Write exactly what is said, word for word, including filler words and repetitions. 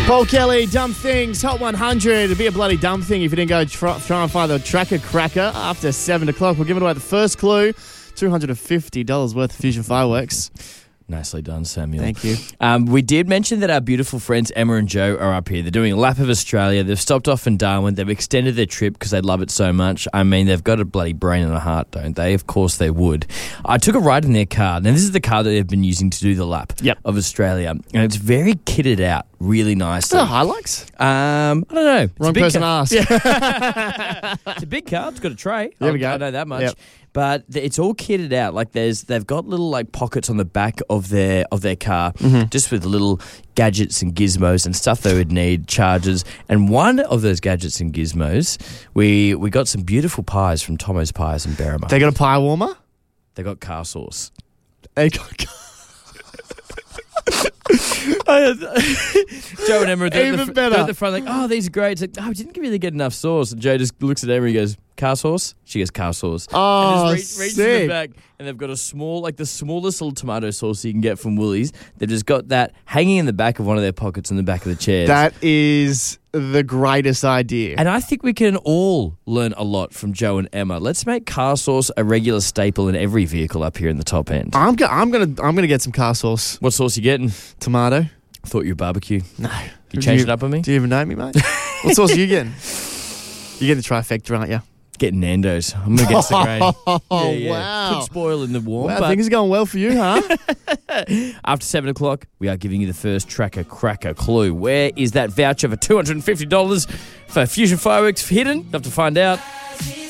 Paul Kelly, Dumb Things, Hot one hundred. It'd be a bloody dumb thing if you didn't go try, try and find the tracker cracker after seven o'clock. We're giving away the first clue, two hundred fifty dollars worth of Fusion Fireworks. Nicely done, Samuel. Thank you. Um, we did mention that our beautiful friends Emma and Joe are up here. They're doing a lap of Australia. They've stopped off in Darwin. They've extended their trip because they love it so much. I mean, they've got a bloody brain and a heart, don't they? Of course they would. I took a ride in their car. Now, this is the car that they've been using to do the lap Yep. of Australia. And it's very kitted out really nicely. Oh, Hilux? Um, I don't know. It's Wrong a big person car. asked. It's a big car. It's got a tray. There we I- go. I know that much. Yep. But th- it's all kitted out. Like there's, they've got little like pockets on the back of their of their car, Mm-hmm. just with little gadgets and gizmos and stuff they would need, chargers. And one of those gadgets and gizmos, we we got some beautiful pies from Tomo's Pies in Berrima. They got a pie warmer? They got car sauce. They got Joe and Emma are Even at the, better. they're at the front like, oh, these are great. It's like, oh, we didn't really get enough sauce. And Joe just looks at Emma and he goes, car sauce? She goes, car sauce. Oh, and just re- reaches in sick. the back, and they've got a small, like the smallest little tomato sauce you can get from Woolies. They've just got that hanging in the back of one of their pockets in the back of the chairs. That is the greatest idea. And I think we can all learn a lot from Joe and Emma. Let's make car sauce a regular staple in every vehicle up here in the top end. I'm, go- I'm gonna I'm gonna get some car sauce. What sauce you getting? Tomato? Thought you were barbecue. No. You Do changed it up on me? Do you even know me, mate? What sauce are you getting? You're getting the trifecta, aren't you? Getting Nando's. I'm going to get some grain. Oh, Yeah, yeah. wow. Could spoil in the warm. Wow, but things are going well for you, huh? after seven o'clock, we are giving you the first tracker cracker clue. Where is that voucher for two hundred fifty dollars for Fusion Fireworks hidden? You'll have to find out.